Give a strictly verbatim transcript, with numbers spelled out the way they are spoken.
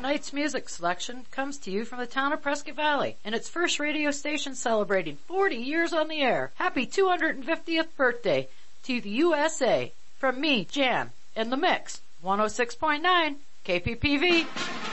Tonight's music selection comes to you from the town of Prescott Valley and its first radio station celebrating forty years on the air. Happy two hundred fiftieth birthday to the U S A. From me, Jan, in the mix. one oh six point nine K P P V.